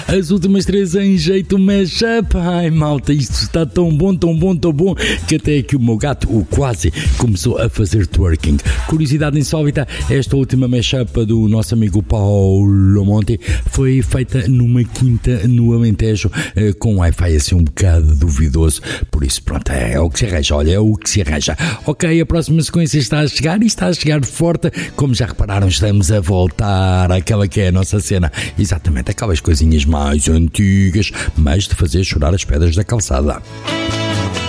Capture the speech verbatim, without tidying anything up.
As últimas três em jeito mashup. Ai, malta, isto está tão bom, tão bom, tão bom, que até aqui o meu gato, o Quasi, começou a fazer twerking. Curiosidade insólita, esta última mashup do nosso amigo Paulo Monte foi feita numa quinta no Alentejo, com Wi-Fi assim um bocado duvidoso. Por isso, pronto, é o que se arranja, olha, é o que se arranja. Ok, a próxima sequência está a chegar e está a chegar forte. Como já repararam, estamos a voltar àquela que é a nossa cena. Exatamente, aquelas coisinhas mais antigas, mas de fazer chorar as pedras da calçada.